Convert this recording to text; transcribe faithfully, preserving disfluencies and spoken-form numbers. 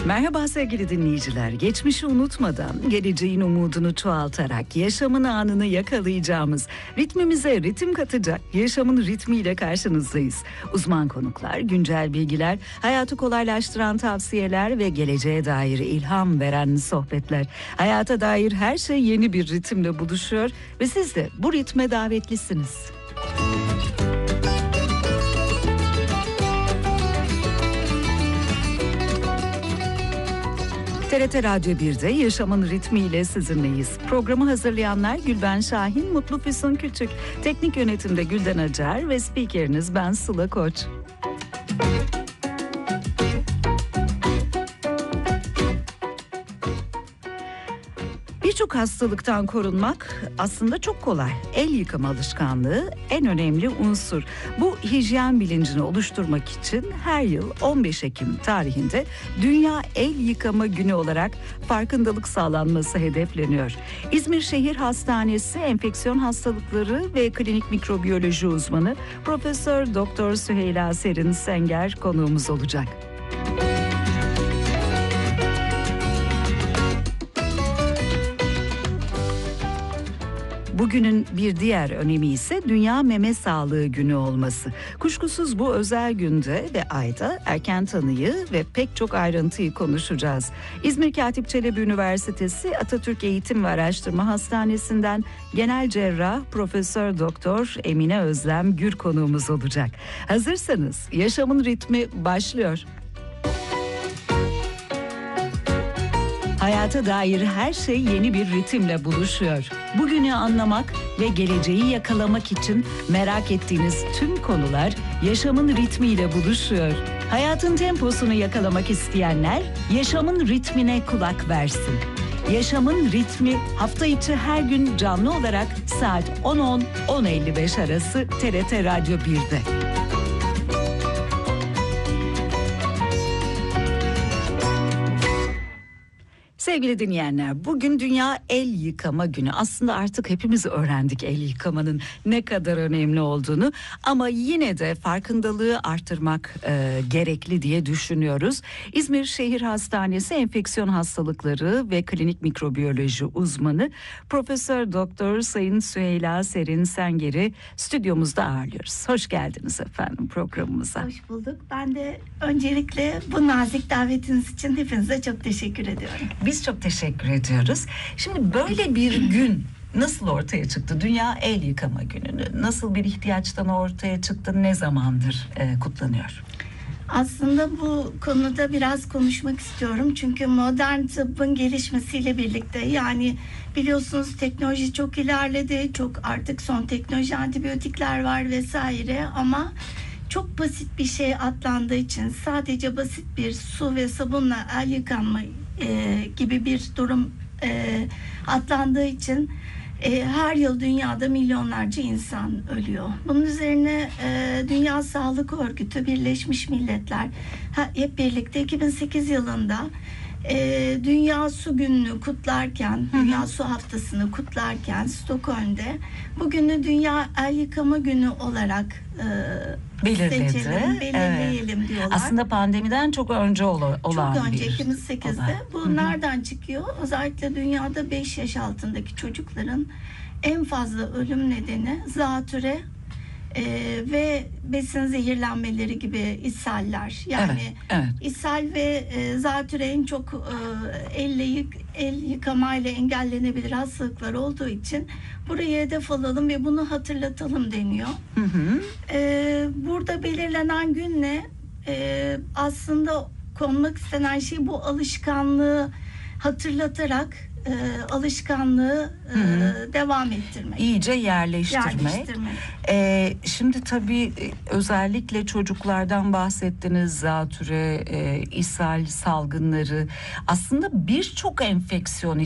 Merhaba sevgili dinleyiciler. Geçmişi unutmadan, geleceğin umudunu çoğaltarak, yaşamın anını yakalayacağımız, ritmimize ritim katacak yaşamın ritmiyle karşınızdayız. Uzman konuklar, güncel bilgiler, hayatı kolaylaştıran tavsiyeler ve geleceğe dair ilham veren sohbetler. Hayata dair her şey yeni bir ritimle buluşuyor ve siz de bu ritme davetlisiniz. T R T Radyo bir'de Yaşamın Ritmiyle sizinleyiz. Programı hazırlayanlar Gülben Şahin, Mutlu Füsun Küçük. Teknik yönetimde Gülden Acar ve spikeriniz ben Sıla Koç. Birçok hastalıktan korunmak aslında çok kolay. El yıkama alışkanlığı en önemli unsur. Bu hijyen bilincini oluşturmak için her yıl on beş Ekim tarihinde Dünya El Yıkama Günü olarak farkındalık sağlanması hedefleniyor. İzmir Şehir Hastanesi Enfeksiyon Hastalıkları ve Klinik Mikrobiyoloji uzmanı Profesör Doktor Süheyla Serin Senger konuğumuz olacak. Bugünün bir diğer önemi ise Dünya Meme Sağlığı Günü olması. Kuşkusuz bu özel günde ve ayda erken tanıyı ve pek çok ayrıntıyı konuşacağız. İzmir Katip Çelebi Üniversitesi Atatürk Eğitim ve Araştırma Hastanesi'nden Genel Cerrah Profesör Doktor Emine Özlem Gür konuğumuz olacak. Hazırsanız yaşamın ritmi başlıyor. Hayata dair her şey yeni bir ritimle buluşuyor. Bugünü anlamak ve geleceği yakalamak için merak ettiğiniz tüm konular yaşamın ritmiyle buluşuyor. Hayatın temposunu yakalamak isteyenler yaşamın ritmine kulak versin. Yaşamın ritmi hafta içi her gün canlı olarak saat on on on elli beş arası T R T Radyo bir'de. Sevgili dinleyenler, bugün Dünya El Yıkama Günü. Aslında artık hepimiz öğrendik el yıkamanın ne kadar önemli olduğunu. Ama yine de farkındalığı artırmak e, gerekli diye düşünüyoruz. İzmir Şehir Hastanesi Enfeksiyon Hastalıkları ve Klinik Mikrobiyoloji uzmanı Profesör Doktor Sayın Süheyla Serin Senger'i stüdyomuzda ağırlıyoruz. Hoş geldiniz efendim programımıza. Hoş bulduk. Ben de öncelikle bu nazik davetiniz için hepinize çok teşekkür ediyorum. Biz çok teşekkür ediyoruz. Şimdi böyle bir gün nasıl ortaya çıktı? Dünya El Yıkama Günü'nü nasıl bir ihtiyaçtan ortaya çıktı? Ne zamandır e, kutlanıyor? Aslında bu konuda biraz konuşmak istiyorum. Çünkü modern tıbbın gelişmesiyle birlikte, yani biliyorsunuz teknoloji çok ilerledi. Çok artık son teknoloji antibiyotikler var vesaire, ama çok basit bir şey atlandığı için, sadece basit bir su ve sabunla el yıkanma e, gibi bir durum e, atlandığı için e, her yıl dünyada milyonlarca insan ölüyor. Bunun üzerine e, Dünya Sağlık Örgütü, Birleşmiş Milletler ha, hep birlikte iki bin sekiz yılında e, Dünya Su Günü'nü kutlarken, hı hı. Dünya Su Haftası'nı kutlarken Stockholm'de bugünü Dünya El Yıkama Günü olarak e, belirledi. Seçelim, belirleyelim evet. diyorlar. Aslında pandemiden çok önce olan çok önce, bir iki bin sekizde. Olay. Bu Hı-hı. nereden çıkıyor? Özellikle dünyada beş yaş altındaki çocukların en fazla ölüm nedeni zatüre e, ve besin zehirlenmeleri gibi ishaller. Yani evet, evet. ishal ve e, zatüre en çok e, elle yık, el yıkamayla engellenebilir hastalıklar olduğu için buraya hedef alalım ve bunu hatırlatalım deniyor. Hı hı. Ee, burada belirlenen günle e, aslında konmak istenen şey bu alışkanlığı hatırlatarak e, alışkanlığı e, devam ettirmek. İyice yerleştirmek. yerleştirmek. E, şimdi tabii özellikle çocuklardan bahsettiniz, zatüre, e, ishal salgınları, aslında birçok enfeksiyon